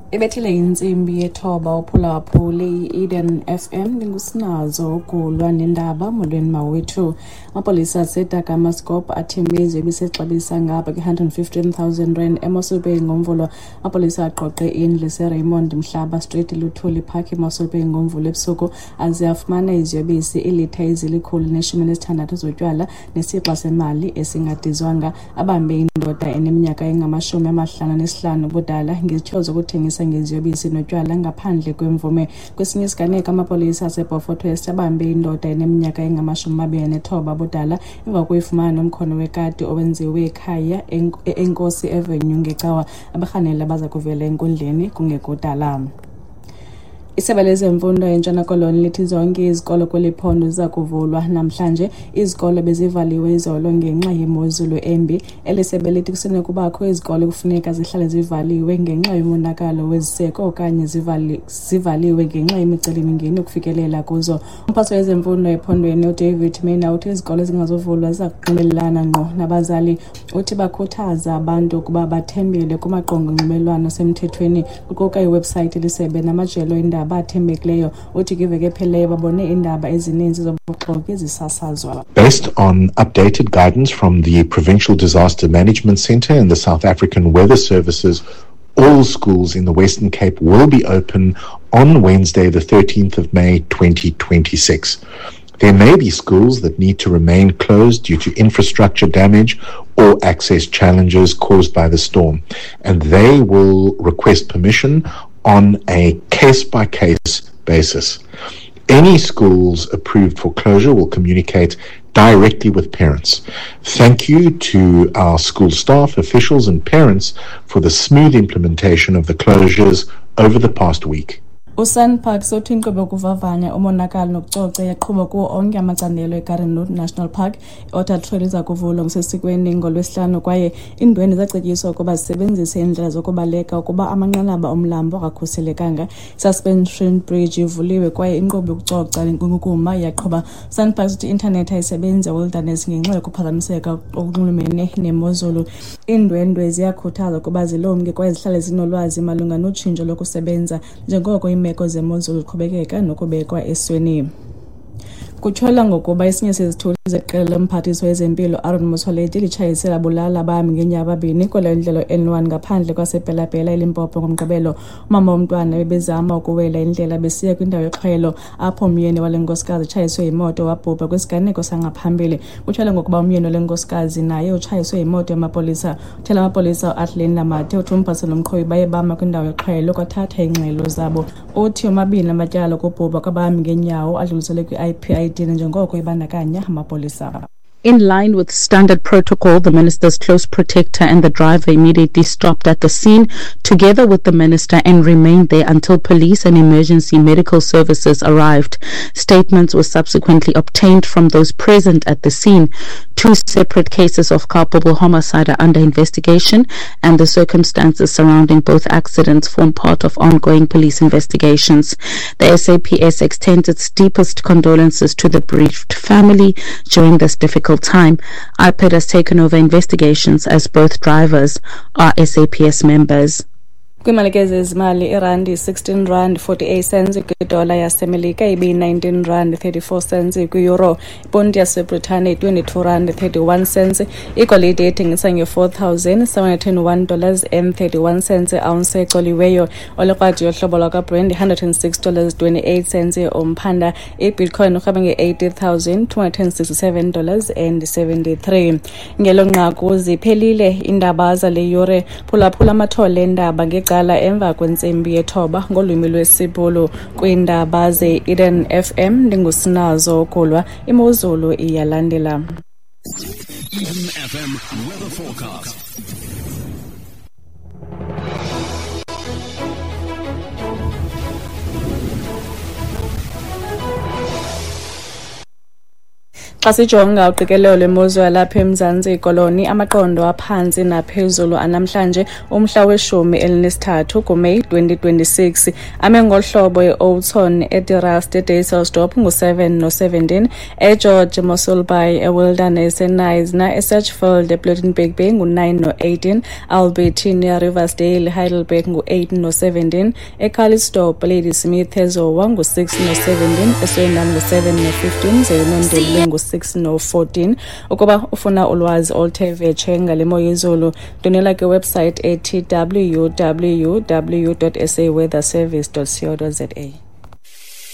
Ibethile insimbi yethoba uphulaphuli Eden FM lingusinazo kulwa nendaba molweni mawethu. Amapolisa aseDakamaskop athembise ebisexabisa ngapha ke-R115,000 eMossel Bay ngomvulo. Amapolisa aqoqe indlu Raymond Mhlaba Street Luthuli Park eMossel Bay ngomvulo ebusuku aze afumana iziyobisi ilitha ezili-116 zotywala nesixa semali esingadizwanga. Abambe indoda eneminyaka engama-55 ubudala ngezityo zokuthengisa ngeziyobisi notywala ngaphandle kwemvume. Kwesinye isiganeko amapolisa aseBeaufort West abambe indoda eneminyaka engama-29 ubudala emva kokuyifumana umkhono wekati owenziwe ekhaya eNkosi Avenue ngecawa. Abarhanela baza kuvela enkundleni kungekudala. Isebe lezemfundo eNtshona Koloni lithi zonke izikolo kweli phondo ziza kuvulwa namhlanje. Izikolo bezivaliwe izolo ngenxa yemozulu embi. Elisebe lithi kusenokubakho izikolo kufuneka zihlale zivaliwe ngenxa yomonakalo weziseko okanye zivaliwe ngenxa yemicelimingeni yokufikelela kuzo. Umphathi wezemfundo ephondweni uDavid Mina uthi izikolo zingazovulwa ziza kunxibelelana ngqo nabazali. Uthi bakhuthaza abantu ukuba bathembele kumaqonga onxibelelwano semthethweni kuquka iwebsite elisebe namajelo endaba athembekileyo. Uthi kiveke pheleyo babone indaba ezininzi zobuxoki ezisasazwa. Based on updated guidance from the Provincial Disaster Management Centre and the South African Weather Services, all schools in the Western Cape will be open on Wednesday, the 13th of May, 2026. There may be schools that need to remain closed due to infrastructure damage or access challenges caused by the storm, and they will request permission on a case-by-case basis. Any schools approved for closure will communicate directly with parents. Thank you to our school staff, officials and parents for the smooth implementation of the closures over the past week. USANParks sothi inkqubo yokuvavanya umonakalo nokucoca yaqhuba kuwo onke amacandelo eGarden National Park. I-Otter Trail iza kuvulwa ngosesikweni ngoLwesihlanu kwaye iindwendwe zacetyiswa ukuba zisebenzise iindlela zokubaleka ukuba amanqanaba omlambo akakhuselekanga. Suspension Bridge ivuliwe kwaye inkqubo yokucoca nenkunkuma yaqhuba. USANParks uthi i-intanethi ayisebenzi eWilderness ngenxa yokuphazamiseka okunxulumene nemozulu. Iindwendwe ziyakhuthaza ukuba zilumke kwaye zihlale zinolwazi malunga notshintsho lokusebenza njengoko imeko zemozulu ziqhubekeka nokubekwa esweni. Kutshola ngokuba esinye sezithuli zeqela lomphathiswa wezempilo Aaron Motsoaledi litshayise labulala abami ngenyawo ababini kwelo indlela N1 ngaphandle kwaseBela-Bela eLimpopo ngomgqibelo. Umama womntwana bebezama ukuwela indlela besiya kwindawo yoxhelo apho umyeni wale nkosikazi utshayiswe yimoto wabhubha kwisiganeko sangaphambili. Kutshola ngokuba umyeni wale nkosikazi naye utshayiswe yimoto yamapolisa. Uthela amapolisa uAthleen Lamathe uthi umphathi nomqhubi baye bama kwindawo yoxhelo kwathatha ingxelo zabo. Uthi omabini amatyala okubhubha kwabami ngenyawo adluliselwe kwi-IPID njengoko ibandakanya amapolisa. In line with standard protocol, the minister's close protector and the driver immediately stopped at the scene together with the minister and remained there until police and emergency medical services arrived. Statements were subsequently obtained from those present at the scene. Two separate cases of culpable homicide are under investigation, and the circumstances surrounding both accidents form part of ongoing police investigations. The SAPS extends its deepest condolences to the bereaved family during this difficult time. IPID has taken over investigations as both drivers are SAPS members. Kwimalike zezimali irandi 16 rand 48 cents kwidola yasemelika ibi 19 rand 34 cents kwi-euro. Iponti yaseBritane 22 rand 31 cents. Igolide ethengisa $4,710.31 ounce ecoliweyo. Olekrwadi yohlobo lwakaBrent $106.28 omphanda. Ibitcoin urhweba nge-$80,267.73. Ngelo nqaku ziphelile indaba zale yure. Phulaphula amathole endaba ngecala emva kwentsimbi yethoba ngolwimi lwesibhulu kwiindaba ze-Eden FM. Ndingusinazo kulwa imozulu iyalandela. Eden FM weather forecast. Xa sijonga uqikelelo lwemozulu lapha eMzantsi Koloni, amaqondo aphansi naphezulu anamhlanje umhla we-13 kuMeyi 2026 ame ngohlobo e-Oudtshoorn, eThirasete, eDayselsdorp ngu-7 no-17, eGeorge Mossel Bay, eWilderness, eNyasa, eSatchfield, ePlettenberg Bay ngu-9 no-18, Albertine, Riversdale, Heidelberg ngu-8 no-17, eCalitzdorp, Ladysmith, eZowa ngu-6 no-17, eSwellendam ngu-7 no-15, Zeyinondlebe ngu-6 no-14. Ukuba ufuna ulwazi oluthe vetshe ngale mo yezulu, donela kwiwebsite ethi www.saweatherservice.co.za.